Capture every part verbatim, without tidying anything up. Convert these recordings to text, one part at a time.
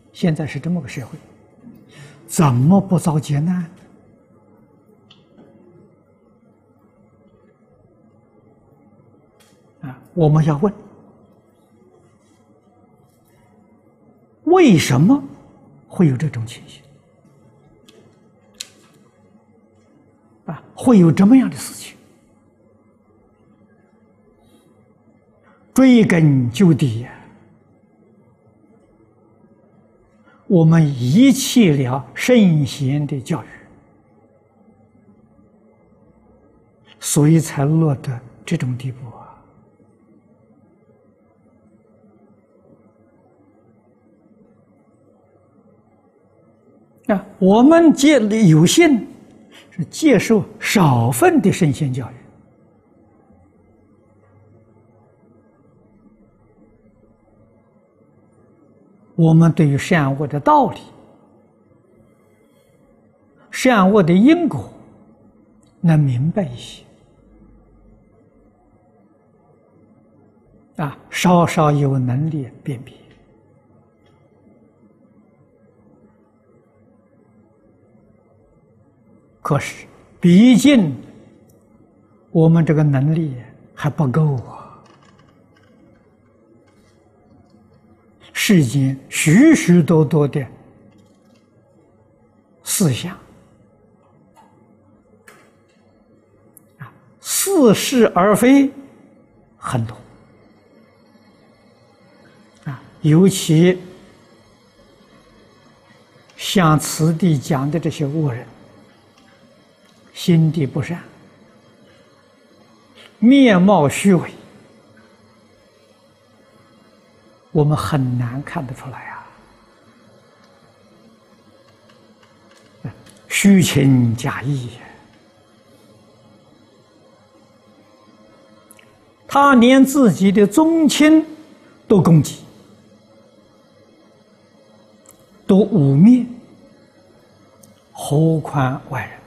现在是这么个社会，怎么不遭劫难？啊，我们要问，为什么会有这种情形？啊，会有这么样的事情？追根究底呀，我们遗弃了圣贤的教育，所以才落得这种地步啊！啊，我们接有幸是接受少分的圣贤教育。我们对于善恶的道理、善恶的因果能明白一些，啊，稍稍有能力辨别。可是，毕竟我们这个能力还不够啊。世间许许多多的思想啊，似是而非很多啊，尤其像此地讲的这些恶人，心地不善，面貌虚伪，我们很难看得出来啊！虚情假意，他连自己的宗亲都攻击，都污蔑，何况外人？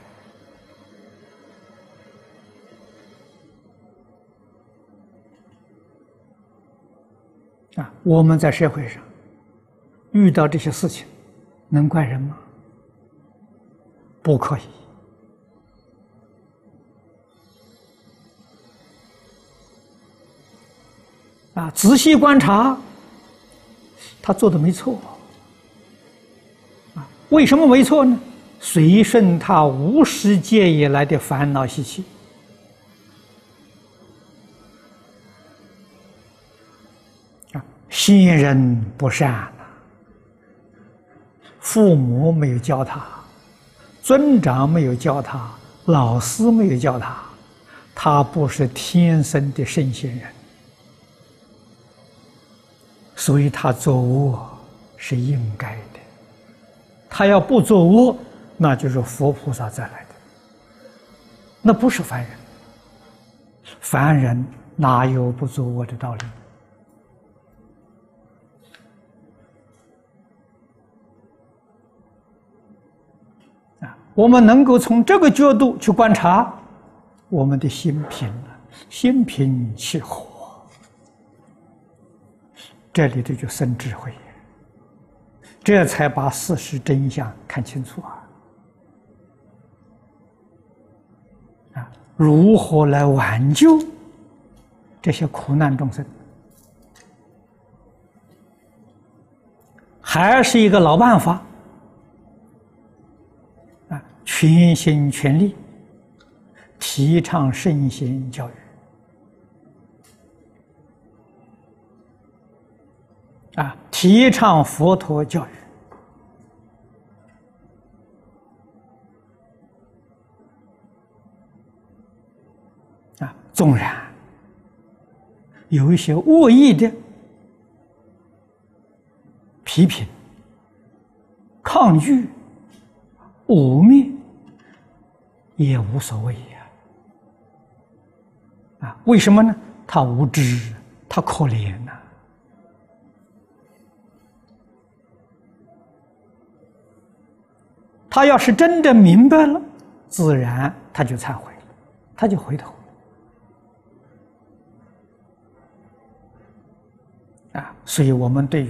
啊，我们在社会上遇到这些事情，能怪人吗？不可以。啊，仔细观察，他做的没错。啊，为什么没错呢？随顺他无始劫以来的烦恼习气。先人不善呐，父母没有教他，尊长没有教他，老师没有教他，他不是天生的圣贤人，所以他作恶是应该的。他要不作恶，那就是佛菩萨再来的，那不是凡人。凡人哪有不作恶的道理？我们能够从这个角度去观察，我们的心平了，心平气和，这里头就生智慧，这才把事实真相看清楚啊！啊，如何来挽救这些苦难众生？还是一个老办法。全心全力提倡圣贤教育啊，提倡佛陀教育啊，纵然有一些恶意的批评、抗拒、污蔑，也无所谓呀！啊，为什么呢？他无知，他可怜呐、啊。他要是真的明白了，自然他就忏悔了，他就回头了。啊，所以我们对于